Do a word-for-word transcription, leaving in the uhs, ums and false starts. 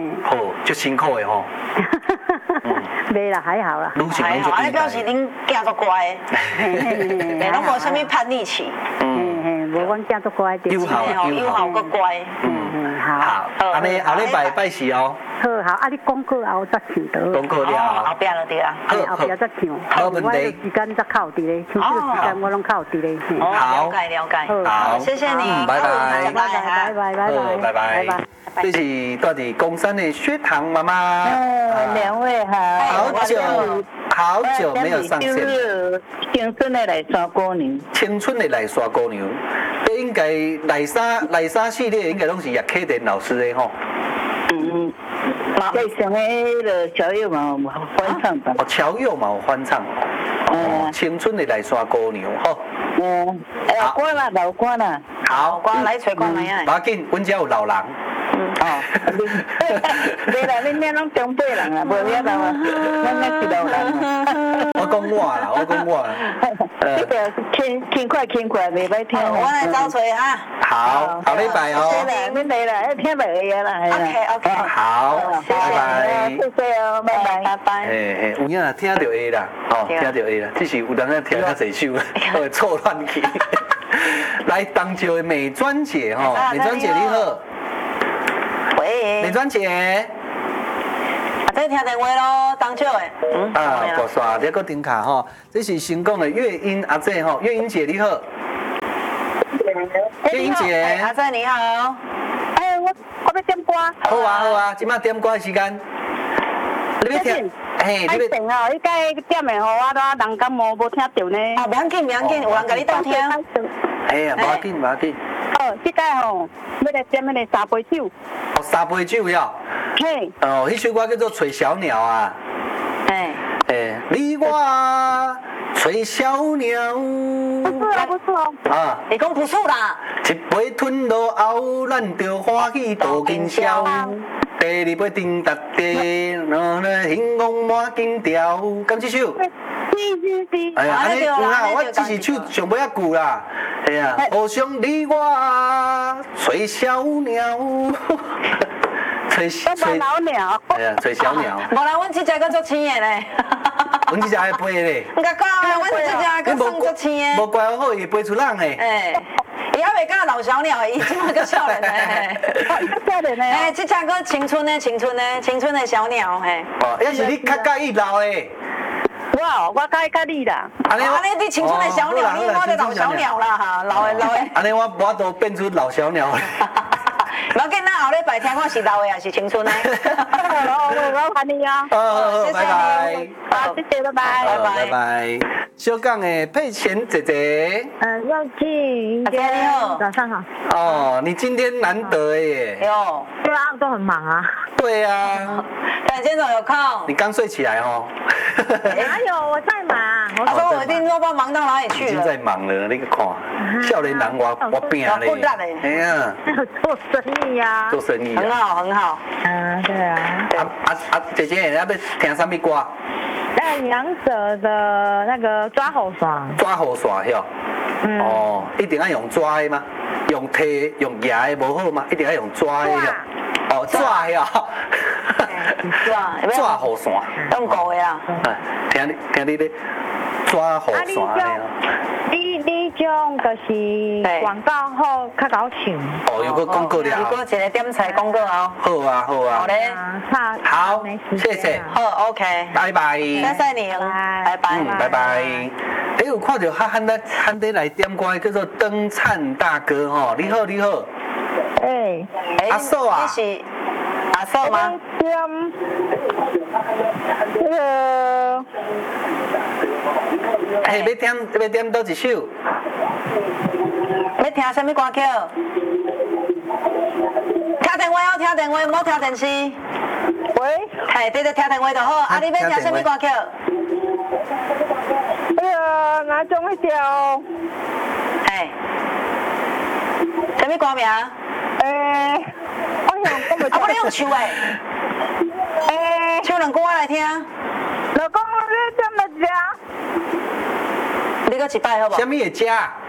好，就辛苦的吼。 没啦，还好啦。 还好，啊，表示恁囝足乖，诶，拢无啥物叛逆期。 嗯嗯，无阮囝足乖的。 友好友好个乖。 嗯嗯，好。 好，安尼后礼拜拜时哦。 好好，啊，你讲过后再唱到。 讲过了。 后壁就对啦。 后壁再唱。 好问题。 我时间再靠伫咧，唱歌时间我拢靠伫咧。 好，了解了解。好，谢谢你， 拜拜， 拜拜拜拜拜拜拜拜。这是到底公山的薛唐妈妈。 嗯，两位好。 好久好久没有上线。 青春的来刷姑娘。 青春的来刷姑娘，这应该来三来三系列应该拢是叶启田老师的吼。 嗯，对上个个乔佑嘛有翻唱的。 哦，乔佑嘛有翻唱。哦，青春的来刷姑娘吼。 嗯，老歌啦，老歌啦。 好， 歌来找看咩啊？ 无要紧，阮家有老人。 哦，对啦，恁遐拢中辈人啦，无遐人啊，咱咱是老人。 我讲我啦，我讲我。 这个轻轻快轻快，袂歹听。 我来找找啊。 好，后礼拜哦。 谢谢恁来啦，要听袂个啦。 OK OK。 好，拜拜。 谢谢哦，拜拜拜拜。 嘿嘿，有影听到 A 啦，哦，听到 A 啦，只是有人在听较侪首，会错乱去。来，当朝的美专姐吼，美专姐你好。 喂， 美专姐， 啊，这听电话咯，当少的， 嗯，啊，拨线，这个顶卡吼，这是新讲的月英阿姐吼，月英姐你好，月英姐， 阿姐你好， 哎，我我要点歌， 好啊好啊，今麦点歌的时间，你要听，嘿， 你要听哦，你该点的吼，我都人感冒无听到呢， 啊，袂要紧袂要紧，有人甲你当听， 哎呀，无要紧无要紧。 哦，这个吼，要来点那个三杯酒。 哦，三杯酒呀。 嘿。 哦，迄首歌叫做《吹小鸟》啊。 哎。 哎，你我吹小鸟。 不错啊，不错哦。 啊。 你讲不错啦。 一杯吞落后，咱就欢喜多今宵。第二杯顶搭地，然后星光满金条。咁这首。 是是是。 哎呀，安尼有啦，我只是唱上尾一句啦。哎呀，互相你我吹小鸟，吹吹老鸟。 哎呀，吹小鸟。 无啦，阮这只个足青的咧。 阮这只会飞咧。 唔甲讲啊，阮这只个算足青的。 无怪好，伊飞出人诶。 哎，伊还袂敢老小鸟的，伊即马个少年诶。 少年诶。 哎，这只个青春的青春的青春的小鸟嘿。 哦，要是你较介意老诶。 我我介介你啦， 安尼安尼你青春的小鸟，你我的老小鸟啦哈，老的老的。 安尼我我都变出老小鸟。 不要紧，咱后礼拜听看是老的还是青春的。 好，我喊你啊。 好，拜拜。 好，谢谢，拜拜。 拜拜。拜拜。小港的佩贤姐姐。 嗯，要去。 大家你好， 早上好。 哦，你今天难得耶。 哟。 对啊，都很忙啊。 对啊。 但今天怎么有空？ 你刚睡起来哦。 哪有？我在忙。 我说我一定都不知道忙到哪里去了。 已经在忙了，你看，少年人我我拼嘞。 我不嘞。 哎呀。 做生意呀。 做生意。 很好，很好。 嗯，对啊。 啊啊啊！姐姐，要不要听什么歌？ 那杨者的那个抓好耍。 抓好耍哟。嗯。哦，一定要用抓的吗？用提用牙的无好吗？一定要用抓的。哦，抓呀。 抓。 抓好耍。 用狗的啦。 哎，听你听你咧抓好耍的。 你你种就是广告后较搞唱。 哦，有个广告了。 有个一个点菜广告哦。 好啊，好啊。 好嘞。 好，谢谢。 好 ，OK。 拜拜。 谢谢你，拜拜。 嗯，拜拜。哎，有看到他喊得喊得来点歌，叫做灯灿大哥吼。你好，你好。 哎， 阿嫂啊。 你是阿嫂吗？ 点那个。 哎，要点要点倒一首？ 要听什么歌曲？听电话哦，听电话，唔好听电视。 喂， 嘿，对对，听电话就好。啊，你要听什么歌曲？ 那个哪种那条？ 嘿，什么歌名？ 诶，我想讲啊，我咧用唱诶。诶，唱两句我来听。 老公，你怎么食？ 你搁一摆好无？ 什么会食？